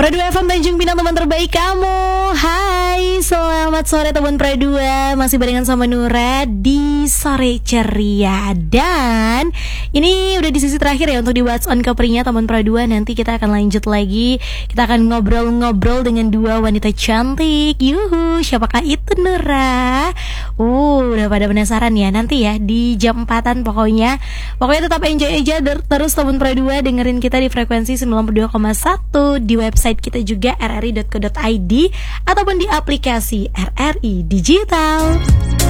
Pro2 FM Tanjung Pinang, teman terbaik kamu. Hai, selamat sore teman Pro2. Masih barengan sama Nura di Sore Ceria. Dan ini udah di sesi terakhir ya untuk di What's On Covernya teman Pro2. Nanti kita akan lanjut lagi. Kita akan ngobrol-ngobrol dengan dua wanita cantik. Yuhu, siapakah itu Nura? Udah pada penasaran ya. Nanti ya di jam 4-an pokoknya tetap enjoy aja terus teman Pro2. Dengerin kita di frekuensi 92,1 di website kita juga rri.co.id ataupun di aplikasi RRI Digital.